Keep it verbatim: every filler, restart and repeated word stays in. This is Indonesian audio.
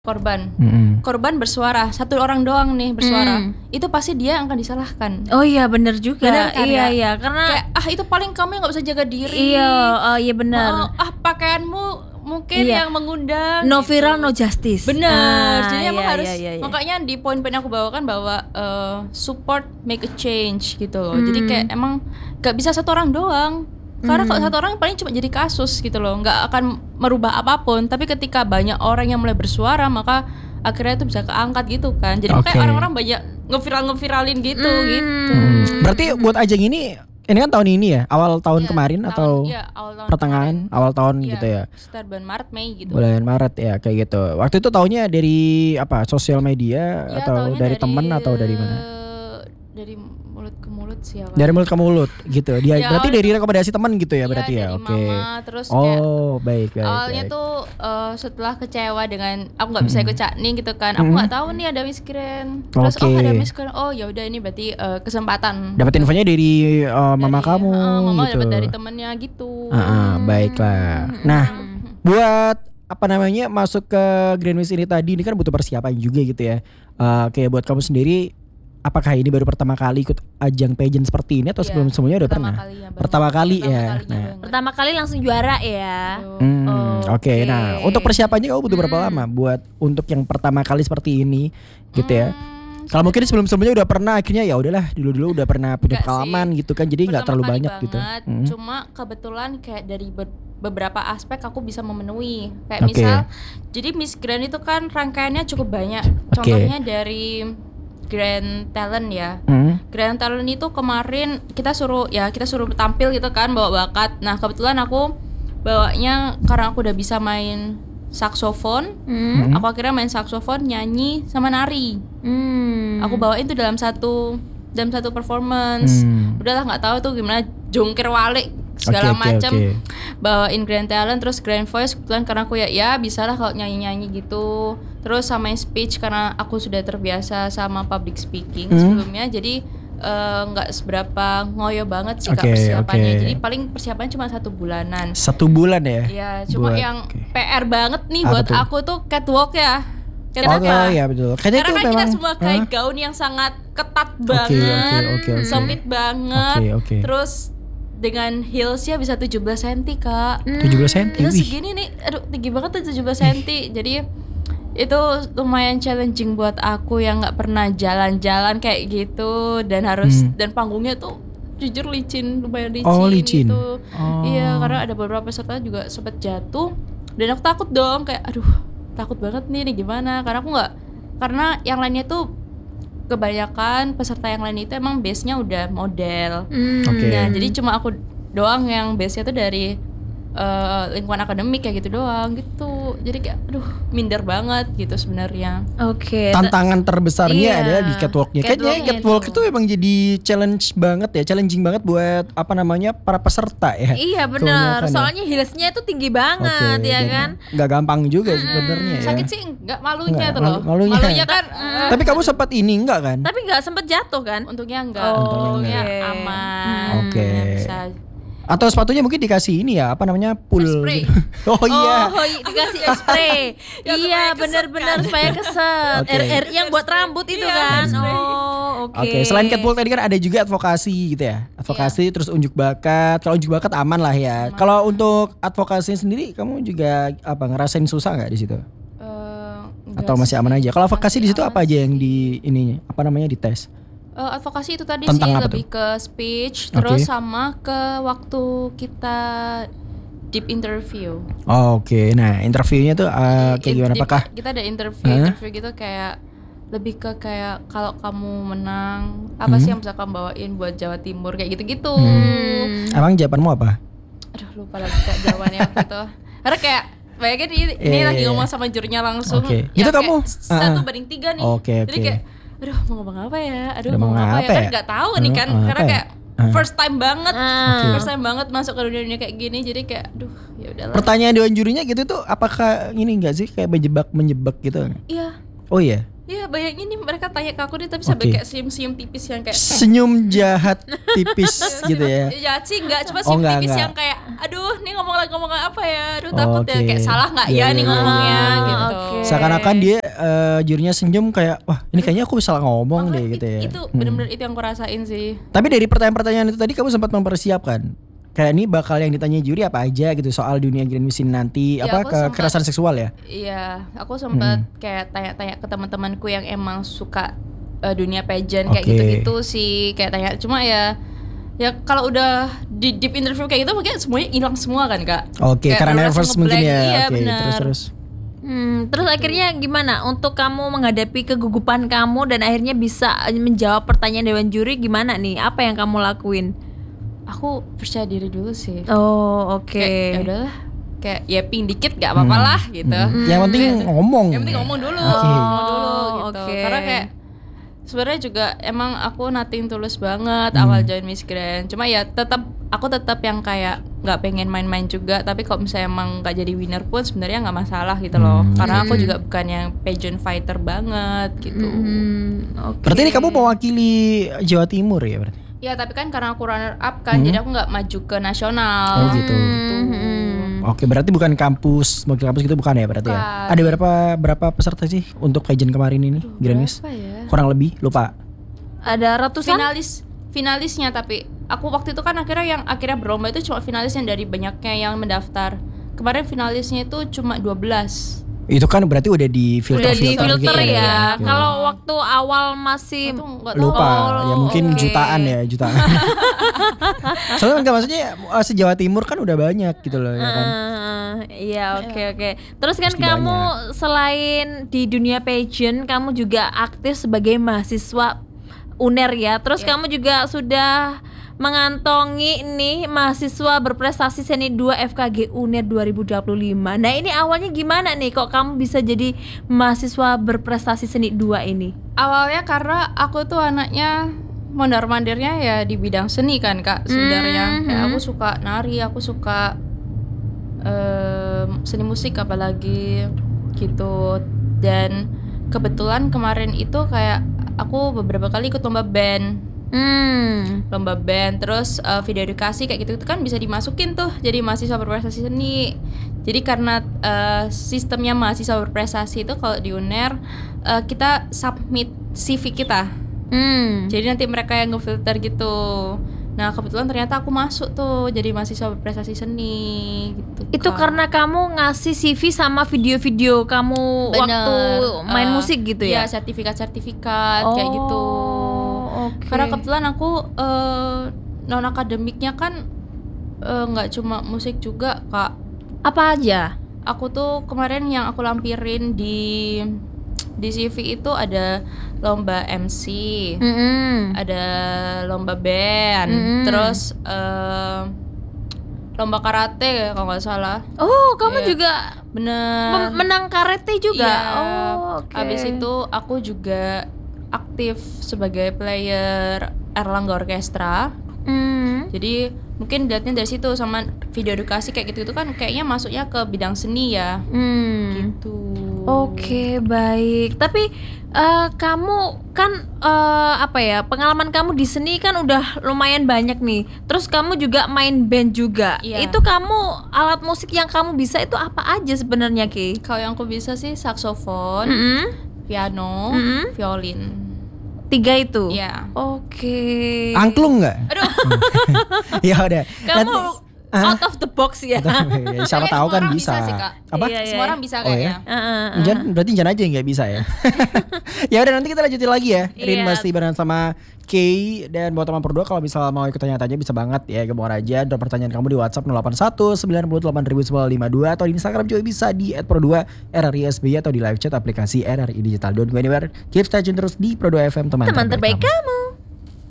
korban, Mm-hmm. korban bersuara, satu orang doang nih bersuara, Mm. itu pasti dia akan disalahkan. Oh iya benar juga. Bener kan, iya ya? iya karena Kayak ah itu paling kamu yang nggak bisa jaga diri. iya oh, iya benar. Oh, ah pakaianmu mungkin Iya. yang mengundang. No gitu. viral no justice. Bener, Ah, jadi emang iya, harus iya, iya, iya. makanya di poin-poin yang aku bawakan bahwa uh, support make a change gitu loh. Hmm. Jadi kayak emang gak bisa satu orang doang. Karena Hmm. kalau satu orang paling cuma jadi kasus gitu loh, nggak akan merubah apapun. Tapi ketika banyak orang yang mulai bersuara, maka akhirnya itu bisa keangkat gitu kan. Jadi Oke. makanya orang-orang banyak ngeviral ngeviralin gitu Hmm. gitu. Hmm. Berarti buat Ajeng ini, ini kan tahun ini ya, awal tahun Iya, kemarin tahun- atau iya, awal tahun pertengahan, kemarin. awal tahun Iya, gitu ya, sekitar bulan Maret Mei gitu. bulan Maret ya kayak gitu. Waktu itu taunya dari apa? Sosial media Iya, atau taunya dari, teman atau dari mana? eh, Dari mulut ke mulut sih awalnya. Dari mulut ke mulut gitu. Dia Ya, berarti awalnya dari rekomendasi teman gitu ya, Iya, berarti ya. dari Oke. mama, terus kayak Oh, baik baik. awalnya baik. tuh eh, setelah kecewa dengan aku nggak bisa ikut cakning gitu kan, aku nggak tahu nih ada miskren. Terus Oke. oh ada miskren, oh ya udah ini berarti eh, kesempatan. Dapat infonya dari uh, mama Dari- kamu eh, mama gitu. dapat dari temennya gitu. Ah, ah, baiklah. Nah, buat apa namanya masuk ke Grand Wings ini tadi ini kan butuh persiapan juga gitu ya. Eh, kayak buat kamu sendiri, apakah ini baru pertama kali ikut ajang pageant seperti ini atau Iya, sebelum sebelumnya udah pertama pernah? kalinya banget. Pertama kali Pertama ya. kalinya Nah. banget. Pertama kali langsung juara ya. Tuh. Hmm, Oh, Oke, oke. nah untuk persiapannya kamu butuh berapa lama buat untuk yang pertama kali seperti ini gitu ya? Hmm, Kalau mungkin sebelum-sebelumnya udah pernah, akhirnya ya udahlah dulu-dulu udah pernah punya Enggak sih. pengalaman gitu kan, jadi nggak pertama terlalu kali banyak gitu. banget, Hmm. Cuma kebetulan kayak dari be- beberapa aspek aku bisa memenuhi. Kayak Oke. misal, jadi Miss Grand itu kan rangkaiannya cukup banyak. Oke. Contohnya dari Grand Talent ya. Hmm. Grand Talent itu kemarin kita suruh ya kita suruh tampil gitu kan, bawa bakat. Nah kebetulan aku bawanya karena aku udah bisa main saksofon. Hmm. Aku akhirnya main saksofon, nyanyi sama nari. Hmm. Aku bawain tuh dalam satu dalam satu performance. Hmm. Udahlah nggak tahu tuh gimana jungkir walik segala Oke, oke, macam. oke. Bawain Grand Talent terus Grand Voice kebetulan karena aku ya ya bisalah kalau nyanyi-nyanyi gitu. Terus sama yang speech karena aku sudah terbiasa sama public speaking Hmm. sebelumnya, jadi eh, nggak seberapa ngoyo banget sih Kak Oke, persiapannya. oke. Jadi paling persiapannya cuma satu bulanan. Satu bulan ya? Ya, cuma Buat- yang oke. P R banget nih Apa buat tuh? aku tuh catwalk ya. Oh, Catwalk oh iya betul. Kayaknya karena itu kan memang kita semua kayak Hah? gaun yang sangat ketat Oke, banget, oke, oke, oke. sempit banget, Oke, oke. terus dengan heelsnya bisa tujuh belas sentimeter kak. tujuh belas sentimeter. Itu Wih. segini nih, aduh tinggi banget tuh tujuh belas sentimeter. Jadi itu lumayan challenging buat aku yang nggak pernah jalan-jalan kayak gitu dan harus Hmm. dan panggungnya tuh jujur licin, lumayan licin, Oh, licin. gitu. Oh. Iya, karena ada beberapa peserta juga sempet jatuh dan aku takut dong kayak aduh takut banget nih, nih gimana karena aku nggak karena yang lainnya tuh kebanyakan peserta yang lain itu emang base-nya udah model. Hmm. Oke. Nah, jadi cuma aku doang yang base-nya tuh dari eh, lingkungan akademik kayak gitu doang gitu. Jadi kayak aduh minder banget gitu sebenarnya. Oke. Tantangan terbesarnya Iya. adalah di catwalknya. Kayaknya Catwalknya catwalk itu. itu emang jadi challenge banget ya, challenging banget buat apa namanya para peserta ya. Iya benar. Kebanyakan ya. Soalnya heelsnya itu tinggi banget Oke, ya dan kan. nggak gampang juga sebenarnya ya. Sakit sih enggak, malunya Enggak, tuh loh. malu- malunya. kan eh, Tapi kamu sempat ini enggak kan? Tapi nggak sempet jatuh kan? untungnya enggak. Oh, Untungnya oke. aman. Oke. Bisa. Atau sepatunya mungkin dikasih ini ya, apa namanya? Pool. Spray. gitu. Oh iya. Oh, i- dikasih spray. Ya, Iya, supaya benar-benar keset kan. supaya keset. Oke. R R yang buat rambut itu Iya, kan. spray. Oh, oke. Oke, selain catwalk tadi kan ada juga advokasi gitu ya. Advokasi terus unjuk bakat. Kalau unjuk bakat aman lah ya. Kalau untuk advokasi sendiri kamu juga apa ngerasain susah nggak di situ? Eh, enggak Atau masih sih. aman aja? Kalau advokasi di situ Masih apa aman aja yang sih. di ininya? Apa namanya di tes? Eh, advokasi itu tadi Tentang sih apa lebih ke speech, Oke. terus sama ke waktu kita deep interview. Oh, Oke, nah interviewnya tuh uh, kayak In- gimana? deep- Apakah kita ada interview, Hah? interview gitu kayak lebih ke kayak kalau kamu menang apa sih yang bisa kamu bawain buat Jawa Timur kayak gitu-gitu. Hmm. emang jawabanmu apa? Aduh lupa lagi kak jawabannya waktu itu. Karena kayak bayangin ini, ini Iya, lagi iya, ngomong iya. sama jurinya langsung. Oke. Ya Itu kayak kamu? satu Ah, ah. banding tiga nih. Oke, Jadi oke. kayak aduh mau ngomong apa ya? Aduh Udah mau mau ngomong apa ya? apa Kan ya? nggak tahu nih kan. Hmm, Karena apa ya? kayak Ah. first time banget. Ah. First time banget masuk ke dunia kayak gini. Jadi kayak aduh ya udahlah. Pertanyaan dewan jurinya gitu tuh apakah ini enggak sih kayak menjebak menjebak gitu? Iya. Oh iya. Iya, bayangin nih mereka tanya ke aku nih tapi sampai Oke. kayak senyum-senyum tipis yang kayak Senyum jahat tipis gitu ya. Ya sih enggak, cuma Oh, senyum enggak, tipis enggak. yang kayak aduh nih ngomong lagi ngomong apa ya. Aduh takut ya Oke. kayak salah enggak Iya, ya iya, nih iya, ngomongnya iya. gitu. Oke. Seakan-akan dia eh, jurinya senyum kayak wah ini kayaknya aku salah ngomong Makanya deh gitu ya. it- Itu Hmm. benar-benar itu yang aku rasain sih. Tapi dari pertanyaan-pertanyaan itu tadi kamu sempat mempersiapkan kayak ini bakal yang ditanya juri apa aja gitu soal dunia Grand Mesin nanti Ya, apa aku sempat- kekerasan seksual ya. Iya, aku sempat Hmm. kayak tanya-tanya ke teman-temanku yang emang suka uh, dunia pageant kayak Oke. gitu-gitu sih, kayak tanya. Cuma ya, ya kalau udah di deep interview kayak gitu, mungkin semuanya hilang semua kan kak? Oke, Kayak karena bener-bener nervous langsung mungkin ngeblank. ya. Iya Oke, benar. terus terus. Hmm, terus akhirnya gimana untuk kamu menghadapi kegugupan kamu dan akhirnya bisa menjawab pertanyaan dewan juri gimana nih? Apa yang kamu lakuin? Aku percaya diri dulu sih. Oh, oke. Kayak ya udahlah, kayak ya ping dikit gak apa-apa Hmm. lah gitu. Hmm. Yang penting ngomong. Yang penting ngomong dulu, Oke. ngomong dulu Oh, gitu. oke. Karena kayak sebenarnya juga emang aku nothing tulus banget Hmm. awal join Miss Grand. Cuma ya tetap aku tetap yang kayak nggak pengen main-main juga. Tapi kalau misalnya emang nggak jadi winner pun sebenarnya nggak masalah gitu loh. Hmm. Karena aku Hmm. juga bukan yang pageant fighter banget gitu. Hmm, oke. Berarti ini kamu mewakili Jawa Timur ya berarti? Ya tapi kan karena aku runner up kan, Hmm. jadi aku nggak maju ke nasional. Oh, gitu. Hmm. Oke, berarti bukan kampus, wakil kampus gitu bukan ya berarti ya? Bukan. Ada berapa berapa peserta sih untuk pageant kemarin ini, Grand Miss? Berapa ya? Kurang lebih, lupa. Ada ratusan? Finalis finalisnya tapi aku waktu itu kan akhirnya yang akhirnya berlomba itu cuma finalis yang dari banyaknya yang mendaftar. Kemarin finalisnya itu cuma dua belas. Itu kan berarti udah di filter Udah di filter gitu ya. Oke. Kalau waktu awal masih Aku nggak tahu. lupa, Oh, ya mungkin oke. jutaan ya, jutaan. Soalnya enggak maksudnya eh, se-Jawa Timur kan udah banyak gitu loh ya kan. Ah, iya oke oke. Terus kan Pasti kamu banyak. selain di dunia pageant, kamu juga aktif sebagai mahasiswa U N E R ya. Terus Iya. kamu juga sudah mengantongi nih mahasiswa berprestasi seni dua F K G U N E R dua ribu dua puluh lima. Nah ini awalnya gimana nih kok kamu bisa jadi mahasiswa berprestasi seni dua ini? Awalnya karena aku tuh anaknya mondar-mandirnya ya di bidang seni kan kak sebenarnya. Mhm. Kayak aku suka nari, aku suka em, seni musik apalagi gitu. Dan kebetulan kemarin itu kayak aku beberapa kali ikut lomba band. Hmm. lomba band terus uh, video edukasi kayak gitu itu kan bisa dimasukin tuh jadi mahasiswa berprestasi seni. Jadi karena uh, sistemnya mahasiswa berprestasi itu kalau di U N E R uh, kita submit C V kita. Hmm. Jadi nanti mereka yang ngefilter gitu. Nah kebetulan ternyata aku masuk tuh jadi mahasiswa berprestasi seni gitu. Itu Kak. karena kamu ngasih C V sama video-video kamu Bener. waktu main Uh, musik gitu ya? Iya sertifikat-sertifikat kayak gitu. Oke. Karena kebetulan aku uh, non akademiknya kan uh, nggak cuma musik juga kak. apa aja? Aku tuh kemarin yang aku lampirin di di C V itu ada lomba M C, Mm-mm. ada lomba band, Mm-mm. terus uh, lomba karate kalau nggak salah. Oh, kamu Iya. juga Bener. mem- menang karate juga. Iya. Oh, oke. Habis itu aku juga aktif sebagai player Erlangga Orkestra. Hmm. Jadi mungkin dilihatnya dari situ sama video edukasi kayak gitu itu kan kayaknya masuknya ke bidang seni ya. Hmm. Gitu. Oke, baik. Tapi eh, kamu kan eh, apa ya? Pengalaman kamu di seni kan udah lumayan banyak nih. Terus kamu juga main band juga. Iya. Itu kamu alat musik yang kamu bisa itu apa aja sebenarnya, Ki? Kalau yang aku bisa sih saksofon, Mm-mm. piano, Mm-mm. violin. Tiga itu. Iya. Oke. Angklung nggak? Aduh, Ya udah. Kamu Nanti- Ah? out of the box ya. Ya, siapa Kayaknya tahu semua kan orang bisa. bisa sih, Kak. Apa? Iya, semua orang bisa Oh, kayaknya. Heeh, heeh. Jan, berarti Jan aja yang nggak bisa ya. Ya udah nanti kita lanjutin lagi ya. Rin Iya. masih bareng sama Kay dan buat teman berdua kalau misalnya mau ikut tanya-tanya bisa banget ya gabung aja. Drop pertanyaan kamu di WhatsApp nol delapan satu sembilan delapan sembilan lima dua atau di Instagram juga bisa di et pro dua R R I S B Y atau di live chat aplikasi R R I Digital. Don't go anywhere. Keep stay tune terus di Pro dua F M teman, Teman terbaik kamu.